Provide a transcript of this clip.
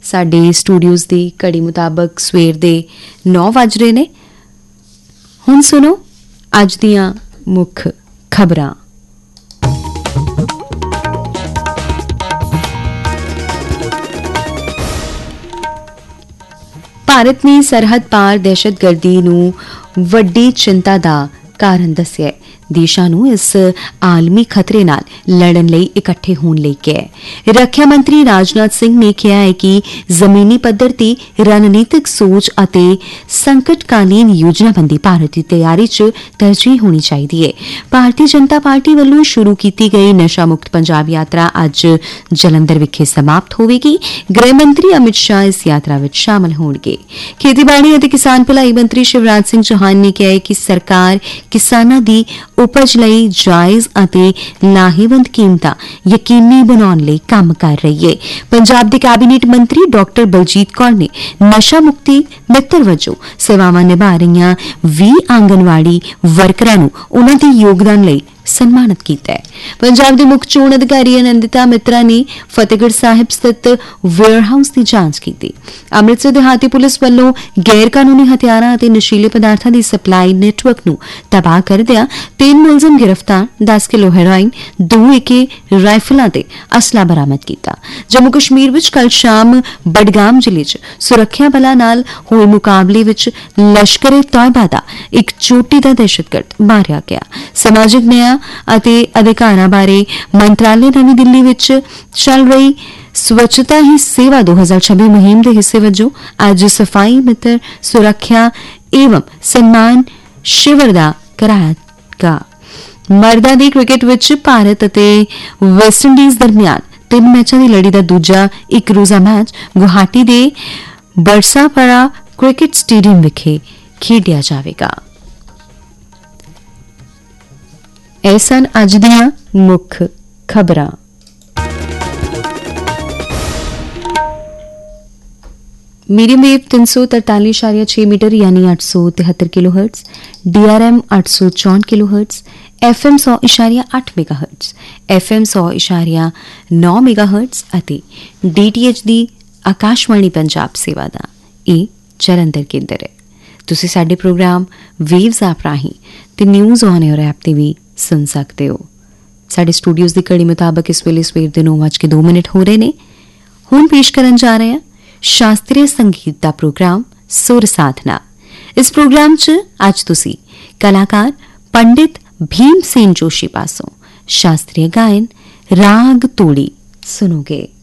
ਸਾਡੇ ਸਟੂਡੀਓਜ਼ ਦੀ ਘੜੀ ਮੁਤਾਬਕ ਸਵੇਰ ਦੇ 9 ਵੱਜ ਰਹੇ ਨੇ। ਹੁਣ ਸੁਣੋ ਅੱਜ ਦੀਆਂ ਮੁੱਖ ਖਬਰਾਂ। ਭਾਰਤ ਨੇ ਸਰਹੱਦ ਪਾਰ ਦਹਿਸ਼ਤਗਰਦੀ ਨੂੰ ਵੱਡੀ ਚਿੰਤਾ ਦਾ ਕਾਰਨ ਦੱਸਿਆ। ਦੇਸ਼ਾਂ ਨੂੰ ਇਸ ਆਲਮੀ ਖਤਰੇ ਨਾਲ ਲੜਨ ਲਈ ਇਕੱਠੇ ਹੋਣ ਲਈ ਕਿਹਾ। ਰੱਖਿਆ ਮੰਤਰੀ ਰਾਜਨਾਥ ਸਿੰਘ ਨੇ ਕਿਹਾ ਹੈ ਕਿ ਜ਼ਮੀਨੀ ਪੱਧਰ ਤੇ ਰਣਨੀਤਿਕ ਸੋਚ ਅਤੇ ਸੰਕਟਕਾਲੀਨ ਯੋਜਨਾਬੰਦੀ ਭਾਰਤ ਦੀ ਤਿਆਰੀ 'ਚ ਤਰਜੀਹ ਹੋਣੀ ਚਾਹੀਦੀ ਹੈ। ਭਾਰਤੀ ਜਨਤਾ ਪਾਰਟੀ ਵੱਲੋਂ ਸ਼ੁਰੂ ਕੀਤੀ ਗਈ ਨਸ਼ਾ ਮੁਕਤ ਪੰਜਾਬ ਯਾਤਰਾ ਅੱਜ ਜਲੰਧਰ ਵਿਖੇ ਸਮਾਪਤ ਹੋਵੇਗੀ। ਗ੍ਰਹਿ ਮੰਤਰੀ ਅਮਿਤ ਸ਼ਾਹ ਇਸ ਯਾਤਰਾ ਵਿੱਚ ਸ਼ਾਮਲ ਹੋਣਗੇ। ਖੇਤੀਬਾੜੀ ਅਤੇ ਕਿਸਾਨ ਭਲਾਈ ਮੰਤਰੀ ਸ਼ਿਵਰਾਜ ਸਿੰਘ ਚੌਹਾਨ ਨੇ ਕਿਹਾ ਹੈ ਕਿ ਸਰਕਾਰ ਕਿਸਾਨਾਂ ਦੀ ਉਪਜ ਲਈ ਜਾਇਜ਼ ਅਤੇ ਲਾਹੇਵੰਦ ਕੀਮਤਾਂ ਯਕੀਨੀ ਬਣਾਉਣ ਲਈ ਕੰਮ ਕਰ ਰਹੀ ਹੈ। ਪੰਜਾਬ ਦੇ ਕੈਬਨਿਟ ਮੰਤਰੀ ਡਾਕਟਰ ਬਲਜੀਤ ਕੌਰ ਨੇ ਨਸ਼ਾ ਮੁਕਤੀ ਮਿੱਤਰ ਵਜੋਂ ਸੇਵਾਵਾਂ ਨਿਭਾ ਰਹੀਆਂ 20 ਆਂਗਨਵਾੜੀ ਵਰਕਰਾਂ ਨੂੰ ਉਨ੍ਹਾਂ ਦੇ ਯੋਗਦਾਨ ਲਈ ਸਨਮਾਨਿਤ ਕੀਤਾ ਹੈ। ਪੰਜਾਬ ਦੇ ਮੁੱਖ ਚੋਣ ਅਧਿਕਾਰੀ ਅਨੰਦਿਤਾ ਮਿੱਤਰਾ ਨੇ ਫਤਿਹਗੜ੍ਹ ਸਾਹਿਬ ਸਥਿਤ ਵੇਅਰ ਹਾਊਸ ਦੀ ਜਾਂਚ ਕੀਤੀ। ਅੰਮ੍ਰਿਤਸਰ ਦਿਹਾਤੀ ਪੁਲਿਸ ਵੱਲੋਂ ਗੈਰ ਕਾਨੂੰਨੀ ਹਥਿਆਰਾਂ ਅਤੇ ਨਸ਼ੀਲੇ ਪਦਾਰਥਾਂ ਦੀ ਸਪਲਾਈ ਨੈਟਵਰਕ ਨੂੰ ਤਬਾਹ ਕਰਦਿਆਂ 3 ਮੁਲਜ਼ਮ ਗ੍ਰਿਫਤਾਰ, 10 ਕਿਲੋ ਹੈਰੋਇਨ, 2 AK ਰਾਈਫਲਾਂ ਤੇ ਅਸਲਾ ਬਰਾਮਦ ਕੀਤਾ। ਜੰਮੂ ਕਸ਼ਮੀਰ ਵਿੱਚ ਕੱਲ ਸ਼ਾਮ ਬਡਗਾਮ ਜ਼ਿਲ੍ਹੇ 'ਚ ਸੁਰੱਖਿਆ ਬਲਾਂ ਨਾਲ ਹੋਏ ਮੁਕਾਬਲੇ ਵਿੱਚ ਲਸ਼ਕਰ-ਏ-ਤੌਇਬਾ ਦਾ ਇੱਕ ਚੋਟੀ ਦਾ ਦਹਿਸ਼ਤਗਰਦ ਮਾਰਿਆ ਗਿਆ। ਸਮਾਜਿਕ ਨਿਆਂ ਅਤੇ ਅਧਿਕਾਰਾਂ ਬਾਰੇ ਮੰਤਰਾਲੇ ਨਵੀਂ ਦਿੱਲੀ ਵਿੱਚ ਚੱਲ ਰਹੀ ਸਵੱਛਤਾ ਹੀ ਸੇਵਾ 2026 ਮੁਹਿੰਮ ਦੇ ਹਿੱਸੇ ਵਜੋਂ ਅੱਜ ਸਫਾਈ ਮਿੱਤਰ ਸੁਰੱਖਿਆ ਏਵਮ ਸਨਮਾਨ ਸ਼ਿਵਰ ਦਾ ਕਰਾਇਆ। ਮਰਦਾਂ ਦੀ ਕ੍ਰਿਕਟ ਵਿੱਚ ਭਾਰਤ ਅਤੇ ਵੈਸਟਇੰਡੀਜ਼ ਦਰਮਿਆਨ 3 ਮੈਚਾਂ ਦੀ ਲੜੀ ਦਾ ਦੂਜਾ ਇੱਕ ਰੋਜ਼ਾ ਮੈਚ ਗੁਹਾਟੀ ਦੇ ਬਰਸਾਪਰਾ ਕ੍ਰਿਕਟ ਸਟੇਡੀਅਮ ਵਿਖੇ ਖੇਡਿਆ ਜਾਵੇਗਾ। ਇਹ ਸਨ ਅੱਜ ਦੀਆਂ ਮੁੱਖ ਖਬਰਾਂ। ਮੀਡੀਅਮ ਵੇਵ 343.6 ਮੀਟਰ ਯਾਨੀ 873 kilohertz, DRM 864 kilohertz, FM 100.8 ਮੈਗਾਹਰਟਜ਼, FM 100.9 ਮੈਗਾਹਰਟਜ਼ ਅਤੇ DTH ਦੀ ਆਕਾਸ਼ਵਾਣੀ ਪੰਜਾਬ ਸੇਵਾ ਦਾ ਇਹ ਜਲੰਧਰ ਕੇਂਦਰ ਹੈ। ਤੁਸੀਂ ਸਾਡੇ ਪ੍ਰੋਗਰਾਮ ਵੇਵਜ਼ ਐਪ ਰਾਹੀਂ ਤੇ ਨਿਊਜ਼ ਔਨ 에ਅਰ ਐਪ ਤੇ ਵੀ ਸੁਣ ਸਕਦੇ ਹੋ। ਸਾਡੇ ਸਟੂਡੀਓਜ਼ ਦੀ ਘੜੀ ਮੁਤਾਬਕ ਇਸ ਵੇਲੇ ਸਵੇਰ ਦੇ 9:02 ਹੋ ਰਹੇ ਨੇ। ਹੁਣ ਪੇਸ਼ ਕਰਨ ਜਾ ਰਹੇ ਹਾਂ ਸ਼ਾਸਤਰੀ ਸੰਗੀਤ ਦਾ ਪ੍ਰੋਗਰਾਮ ਸੁਰ ਸਾਧਨਾ। ਇਸ ਪ੍ਰੋਗਰਾਮ 'ਚ ਅੱਜ ਤੁਸੀਂ ਕਲਾਕਾਰ ਪੰਡਿਤ ਭੀਮ ਸੈਨ ਜੋਸ਼ੀ ਪਾਸੋਂ ਸ਼ਾਸਤਰੀ ਗਾਇਨ ਰਾਗ ਤੋੜੀ ਸੁਣੋਗੇ।